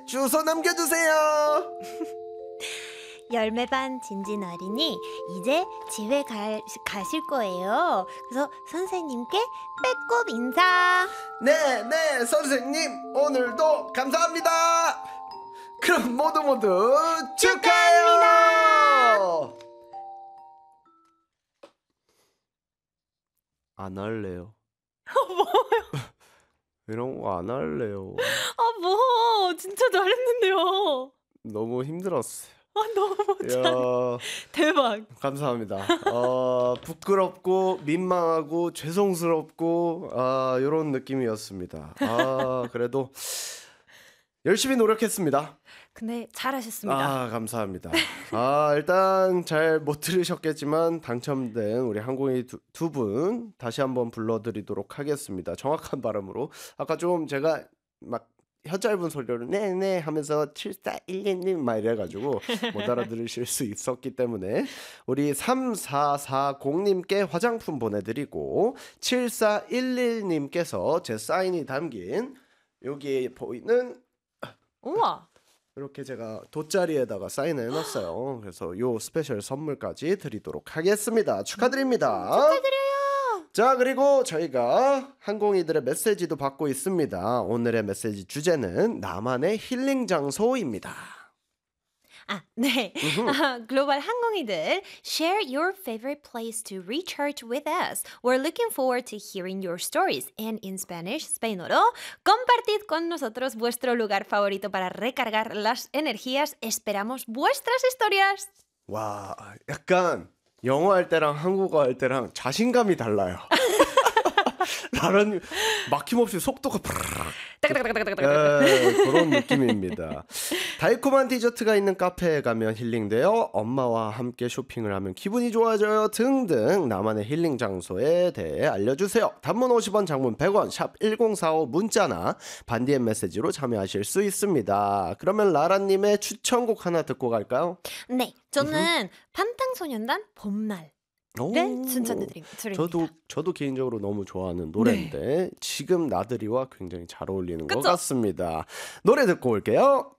주소 남겨주세요. 열매반 진진 어린이 이제 집에 가실 거예요. 그래서 선생님께 배꼽 인사. 네, 선생님 오늘도 감사합니다. 그럼 모두 축하해요. 안 할래요. 이런 거 안 할래요. 진짜 잘했는데요. 너무 힘들었어요. 너무 야, 대박. 감사합니다. 부끄럽고 민망하고 죄송스럽고 이런 느낌이었습니다. 그래도 열심히 노력했습니다. 근데 잘하셨습니다. 감사합니다. 일단 잘 못 들으셨겠지만 당첨된 우리 항공이 두 분 다시 한번 불러드리도록 하겠습니다. 정확한 발음으로. 아까 좀 제가 막 혀짧은 소리로 네네 하면서 74111 막 이래가지고 못 알아들으실 수 있었기 때문에 우리 3440님께 화장품 보내드리고 7411님께서 제 사인이 담긴 여기에 보이는 우와. 이렇게 제가 돗자리에다가 사인을 해놨어요. 그래서 요 스페셜 선물까지 드리도록 하겠습니다. 축하드립니다. 축하드려요. 자, 그리고 저희가 항공이들의 메시지도 받고 있습니다. 오늘의 메시지 주제는 나만의 힐링 장소입니다. 네. 글로벌 항공이들, share your favorite place to recharge with us. We're looking forward to hearing your stories. And in Spanish, 스페인어로, compartid con nosotros vuestro lugar favorito para recargar las energías. Esperamos vuestras historias. 와, 약간 영어 할 때랑 한국어 할 때랑 자신감이 달라요. 나는 막힘없이 속도가 그런 느낌입니다. 달콤한 디저트가 있는 카페에 가면 힐링돼요. 엄마와 함께 쇼핑을 하면 기분이 좋아져요. 등등 나만의 힐링 장소에 대해 알려주세요. 단문 50원, 장문 100원, 샵 1045 문자나 반디의 메시지로 참여하실 수 있습니다. 그러면 라라님의 추천곡 하나 듣고 갈까요? 네, 저는 판탕소년단 봄날. 네, 추천드립니다. 저도 개인적으로 너무 좋아하는 노래인데 지금 나들이와 굉장히 잘 어울리는 것 그쵸? 같습니다. 노래 듣고 올게요.